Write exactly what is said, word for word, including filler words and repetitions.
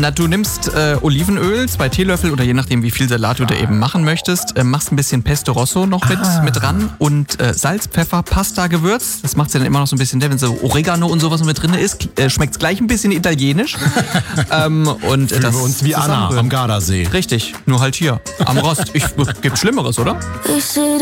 Na, du nimmst äh, Olivenöl, zwei Teelöffel oder je nachdem, wie viel Salat du da eben machen möchtest. Äh, machst ein bisschen Pesto Rosso noch mit, Ah. mit dran und äh, Salz, Pfeffer, Pasta-Gewürz. Das macht es ja dann immer noch so ein bisschen, wenn so Oregano und sowas noch mit drin ist, äh, schmeckt es gleich ein bisschen italienisch. ähm, und äh, Fühlen das wir uns wie Anna zusammenrühren. am Gardasee. Richtig, nur halt hier, am Rost. Ich, gibt Schlimmeres, oder? They say